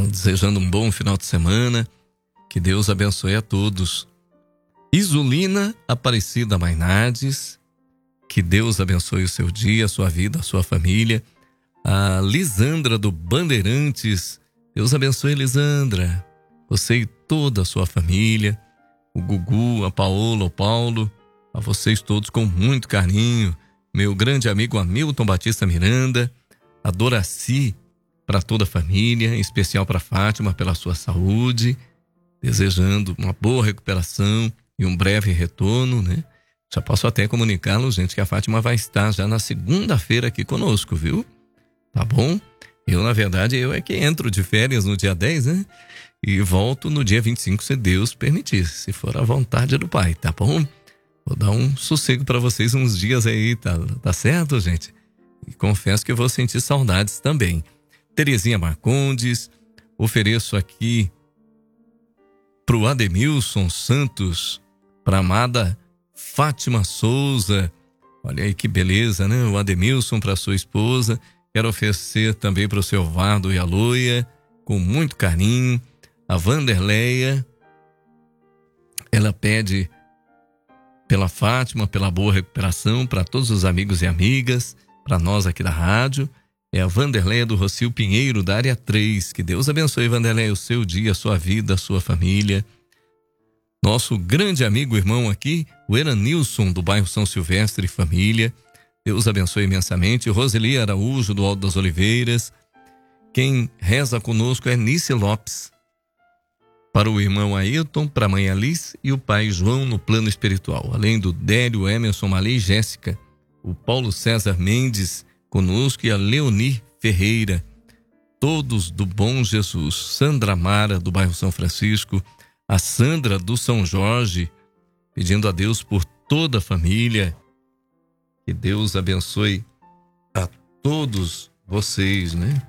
desejando um bom final de semana. Que Deus abençoe a todos. Isulina Aparecida Mainardes, que Deus abençoe o seu dia, a sua vida, a sua família. A Lisandra do Bandeirantes, Deus abençoe, Lisandra, você e toda a sua família. O Gugu, a Paola, o Paulo, a vocês todos com muito carinho. Meu grande amigo Hamilton Batista Miranda, a Doraci, para toda a família, em especial para Fátima, pela sua saúde, desejando uma boa recuperação e um breve retorno, né? Já posso até comunicá-lo, gente, que a Fátima vai estar já na segunda-feira aqui conosco, viu? Tá bom? Na verdade, eu é que entro de férias no dia 10, né? E volto no dia 25, se Deus permitir, se for a vontade do Pai, tá bom? Vou dar um sossego para vocês uns dias aí, tá certo, gente? E confesso que eu vou sentir saudades também. Terezinha Marcondes, ofereço aqui pro Ademilson Santos, pra amada Fátima Souza. Olha aí que beleza, né? O Ademilson para sua esposa. Quero oferecer também para o seu Vardo e a Loia, com muito carinho. A Vanderleia, ela pede pela Fátima, pela boa recuperação, para todos os amigos e amigas, para nós aqui da rádio. É a Vanderleia do Rocio Pinheiro, da área 3. Que Deus abençoe, Vanderleia, o seu dia, a sua vida, a sua família. Nosso grande amigo, irmão aqui, o Eranilson, do bairro São Silvestre e família. Deus abençoe imensamente. Roseli Araújo, do Alto das Oliveiras. Quem reza conosco é Nice Lopes. Para o irmão Ailton, para a mãe Alice e o pai João no plano espiritual. Além do Délio, Emerson, Malê e Jéssica. O Paulo César Mendes conosco e a Leoni Ferreira. Todos do Bom Jesus. Sandra Mara, do bairro São Francisco. A Sandra do São Jorge, pedindo a Deus por toda a família. Que Deus abençoe a todos vocês, né?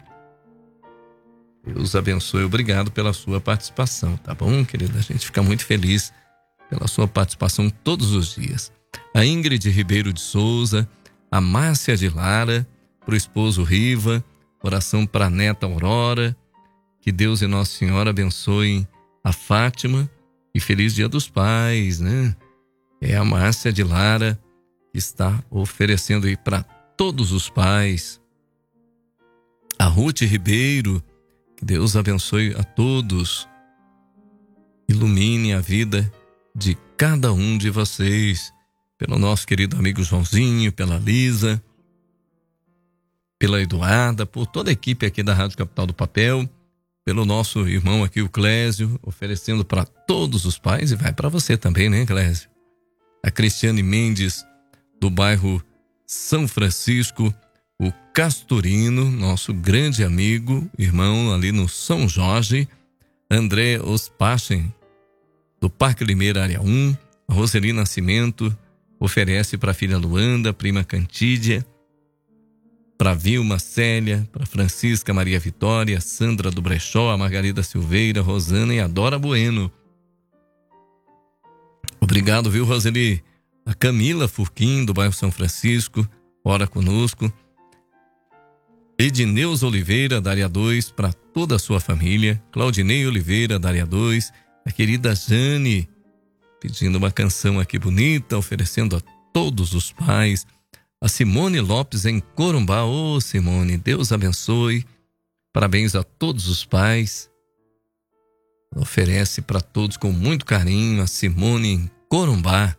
Deus abençoe. Obrigado pela sua participação, tá bom, querida? A gente fica muito feliz pela sua participação todos os dias. A Ingrid Ribeiro de Souza, a Márcia de Lara, pro esposo Riva, oração para a neta Aurora. Que Deus e Nossa Senhora abençoem a Fátima e feliz Dia dos Pais, né? É a Márcia de Lara que está oferecendo aí para todos os pais. A Ruth Ribeiro, que Deus abençoe a todos. Ilumine a vida de cada um de vocês. Pelo nosso querido amigo Joãozinho, pela Lisa, pela Eduarda, por toda a equipe aqui da Rádio Capital do Papel. Pelo nosso irmão aqui, o Clésio, oferecendo para todos os pais, e vai para você também, né, Clésio? A Cristiane Mendes, do bairro São Francisco, o Castorino, nosso grande amigo, irmão ali no São Jorge, André Ospachen, do Parque Limeira, área 1, a Roseli Nascimento, oferece para a filha Luanda, prima Cantídia, para Vilma Célia, para Francisca Maria Vitória, Sandra do Brechó, a Margarida Silveira, Rosana e a Dora Bueno. Obrigado, viu, Roseli? A Camila Furquim, do bairro São Francisco, ora conosco. Edneus Oliveira, da área 2, para toda a sua família. Claudinei Oliveira, da área 2. A querida Jane, pedindo uma canção aqui bonita, oferecendo a todos os pais. A Simone Lopes, em Corumbá. Ô, Simone, Deus abençoe. Parabéns a todos os pais. Oferece para todos com muito carinho. A Simone, em Corumbá.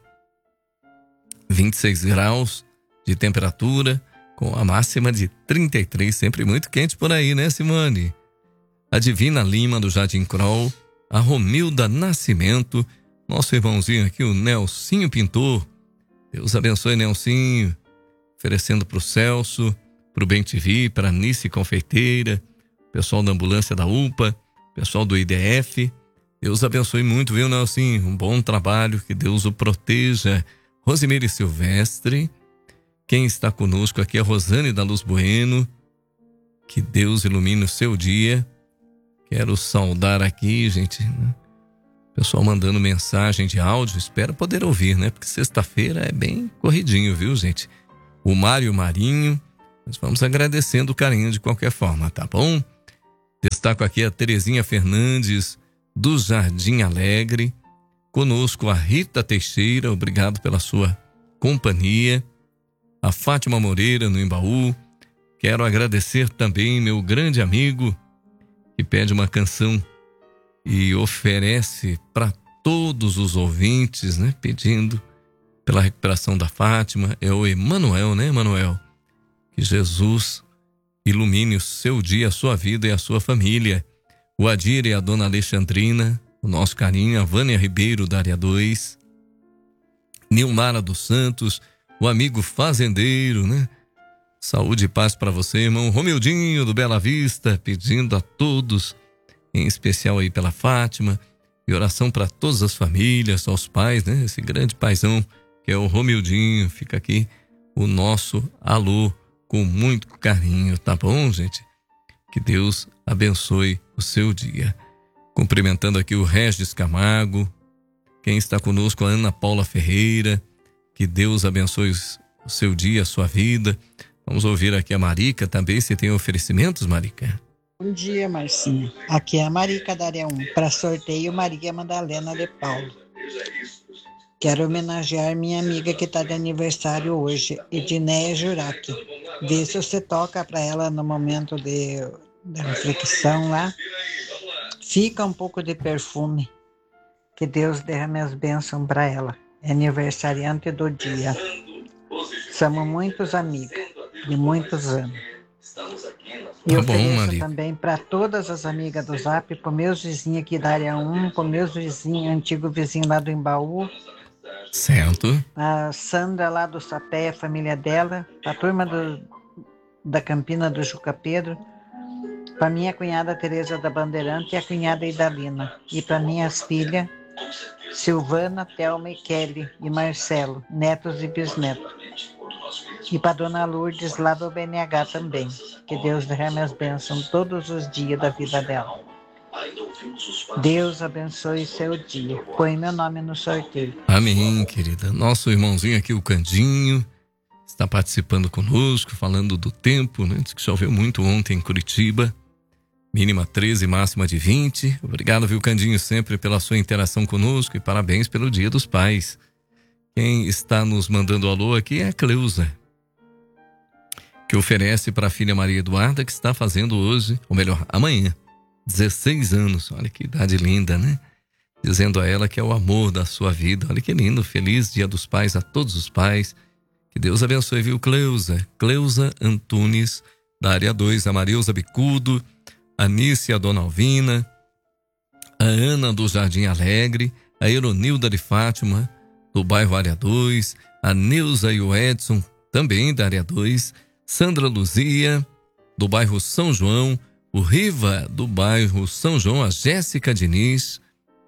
26 graus de temperatura, com a máxima de 33. Sempre muito quente por aí, né, Simone? A Divina Lima, do Jardim Kroll. A Romilda Nascimento. Nosso irmãozinho aqui, o Nelsinho Pintor. Deus abençoe, Nelsinho. Oferecendo para o Celso, para o Bem TV, para a Nice Confeiteira, pessoal da ambulância da UPA, pessoal do IDF. Deus abençoe muito, viu, Nelsinho? Um bom trabalho, que Deus o proteja. Rosemary Silvestre, quem está conosco aqui é a Rosane da Luz Bueno. Que Deus ilumine o seu dia. Quero saudar aqui, gente, né? Pessoal mandando mensagem de áudio, espero poder ouvir, né? Porque sexta-feira é bem corridinho, viu, gente? O Mário Marinho, nós vamos agradecendo o carinho de qualquer forma, tá bom? Destaco aqui a Terezinha Fernandes, do Jardim Alegre. Conosco a Rita Teixeira, obrigado pela sua companhia. A Fátima Moreira, no Embaú. Quero agradecer também meu grande amigo, que pede uma canção e oferece para todos os ouvintes, né? Pedindo pela recuperação da Fátima. É o Emanuel, né, Emanuel? Que Jesus ilumine o seu dia, a sua vida e a sua família. O Adir e a dona Alexandrina, o nosso carinho. A Vânia Ribeiro, da área 2. Nilmara dos Santos, o amigo fazendeiro, né? Saúde e paz para você, irmão. Romildinho, do Bela Vista, pedindo a todos, em especial aí pela Fátima, e oração para todas as famílias, aos pais, né? Esse grande paizão que é o Romildinho. Fica aqui o nosso alô com muito carinho, tá bom, gente? Que Deus abençoe o seu dia. Cumprimentando aqui o Regis Camargo, quem está conosco, a Ana Paula Ferreira. Que Deus abençoe o seu dia, a sua vida. Vamos ouvir aqui a Marica também, se tem oferecimentos, Marica. Bom dia, Marcinho. Aqui é a Marica da área 1, para sorteio Maria Madalena de Paulo. Quero homenagear minha amiga que está de aniversário hoje, Edneia Jurac. Vê se você toca para ela no momento da reflexão lá. Fica um pouco de perfume. Que Deus derrame as bênçãos para ela. É aniversariante do dia. Somos muitos amigos, de muitos anos. E eu ofereço também para todas as amigas do Zap, para meus vizinhos aqui da área 1, para meus vizinhos, antigo vizinho lá do Embaú. Certo. A Sandra lá do Sapé, a família dela, a turma da Campina do Juca Pedro, para minha cunhada Tereza da Bandeirante e a cunhada Idalina. E para minhas filhas, Silvana, Thelma e Kelly e Marcelo, netos e bisnetos. E para dona Lourdes lá do BNH também. Que Deus derrame as bênçãos todos os dias da vida dela. Deus abençoe seu dia. Põe meu nome no sorteio. Amém, querida. Nosso irmãozinho aqui, o Candinho, está participando conosco, falando do tempo, né? Diz que choveu muito ontem em Curitiba. Mínima 13, máxima de 20. Obrigado, viu, Candinho, sempre pela sua interação conosco e parabéns pelo Dia dos Pais. Quem está nos mandando alô aqui é a Cleusa, que oferece para a filha Maria Eduarda, que está fazendo hoje, ou melhor, amanhã, 16 anos. Olha que idade linda, né? Dizendo a ela que é o amor da sua vida. Olha que lindo. Feliz Dia dos Pais a todos os pais. Que Deus abençoe, viu, Cleusa? Cleusa Antunes, da área 2, a Marilza Bicudo, a Nícia, a Dona Alvina, a Ana do Jardim Alegre, a Eronilda de Fátima, do bairro Área 2, a Neuza e o Edson, também da área 2, Sandra Luzia, do bairro São João, o Riva, do bairro São João, a Jéssica Diniz.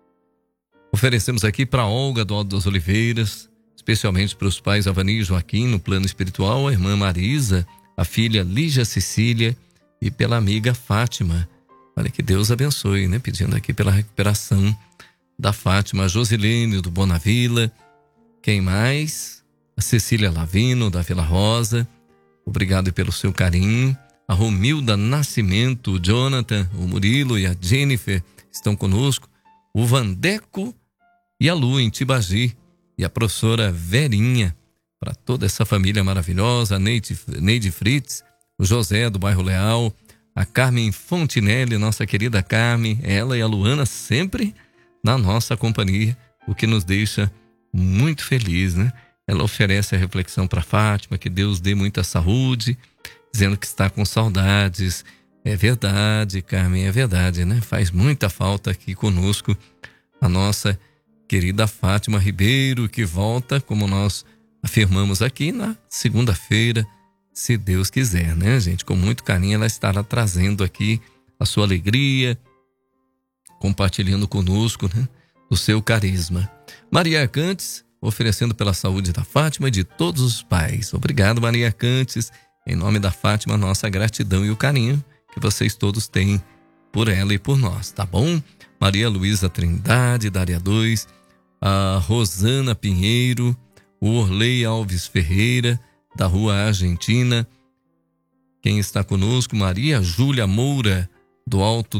Oferecemos aqui para a Olga do Alto das Oliveiras, especialmente para os pais Avani e Joaquim, no plano espiritual, a irmã Marisa, a filha Lígia Cecília e pela amiga Fátima. Olha, que Deus abençoe, né? Pedindo aqui pela recuperação da Fátima, a Josilene do Bonavila. Quem mais? A Cecília Lavino, da Vila Rosa. Obrigado pelo seu carinho. A Romilda Nascimento, o Jonathan, o Murilo e a Jennifer estão conosco. O Vandeco e a Lu em Tibagi. E a professora Verinha, para toda essa família maravilhosa. A Neide Fritz, o José do bairro Leal, a Carmen Fontinelli, nossa querida Carmen, ela e a Luana sempre na nossa companhia, o que nos deixa muito feliz, né? Ela oferece a reflexão para Fátima, que Deus dê muita saúde, dizendo que está com saudades. É verdade, Carmen, é verdade, né? Faz muita falta aqui conosco a nossa querida Fátima Ribeiro, que volta, como nós afirmamos aqui, na segunda-feira, se Deus quiser, né, gente? Com muito carinho ela estará trazendo aqui a sua alegria, compartilhando conosco, né, o seu carisma. Maria Arcantes, oferecendo pela saúde da Fátima e de todos os pais. Obrigado, Maria Arcantes. Em nome da Fátima, nossa gratidão e o carinho que vocês todos têm por ela e por nós, tá bom? Maria Luísa Trindade, da área 2, a Rosana Pinheiro, o Orley Alves Ferreira, da Rua Argentina. Quem está conosco? Maria Júlia Moura, do Alto